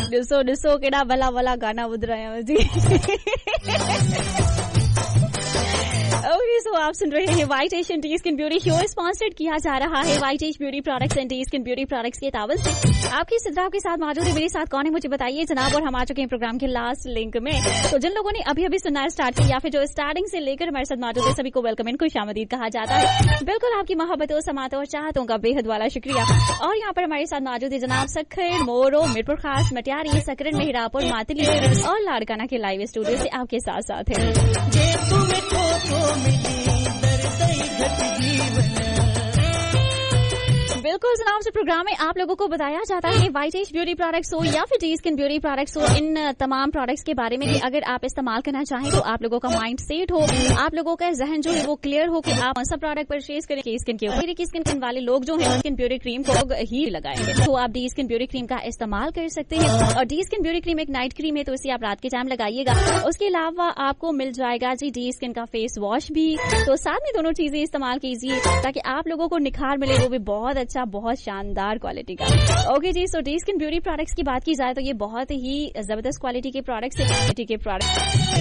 ॾिसो ॾिसो केॾा भला भला गाना ॿुध रहे हैं जी। सो आप सुन रहे हैं white Asian T skin beauty show, sponsored किया जा रहा है white ash beauty products and T skin beauty products के ताबन से। आपकी सिद्रा के साथ मौजूद है, मेरे साथ कौन है मुझे बताइए जनाब। और हम आ चुके हैं प्रोग्राम के लास्ट लिंक में। तो जिन लोगों ने अभी अभी सुनना स्टार्ट किया या फिर जो स्टार्टिंग से लेकर हमारे साथ मौजूद है, सभी को वेलकम एंड खुशामदीद कहा जाता है। बिल्कुल आपकी मोहब्बतों, समातों और चाहतों का बेहद वाला शुक्रिया। और यहाँ पर हमारे साथ मौजूद है जनाब सखर, मोरो, मिरपुर खास, मटियारी, सकरन, मेहरापुर, मातली और लाड़काना के लाइव स्टूडियो से आपके साथ साथ है। बिल्कुल जनाब, से प्रोग्राम में आप लोगों को बताया जाता है व्हाइट एश ब्यूटी प्रोडक्ट्स हो या फिर टी स्किन ब्यूटी प्रोडक्ट्स हो, इन तमाम प्रोडक्ट्स के बारे में कि अगर आप इस्तेमाल करना चाहें तो आप लोगों का माइंड सेट हो, आप लोगों का जहन जो है वो क्लियर हो कि आप कौन सा प्रोडक्ट परचेज करें। डी स्किन के ऊपर स्किन वाले लोग जो है स्किन ब्यूटी क्रीम को ही लगाएंगे, तो आप डी स्किन ब्यूटी क्रीम का इस्तेमाल कर सकते हैं। और डी स्किन ब्यूटी क्रीम एक नाइट क्रीम है, तो इसे आप रात के टाइम लगाइएगा। उसके अलावा आपको मिल जाएगा जी डी स्किन का फेस वॉश भी, तो साथ में दोनों चीजें इस्तेमाल कीजिए ताकि आप लोगों को निखार मिले, वो भी बहुत अच्छा, बहुत शानदार क्वालिटी का। ओके जी, सो डी स्किन ब्यूटी प्रोडक्ट्स की बात की जाए तो ये बहुत ही जबरदस्त क्वालिटी के प्रोडक्ट्स है।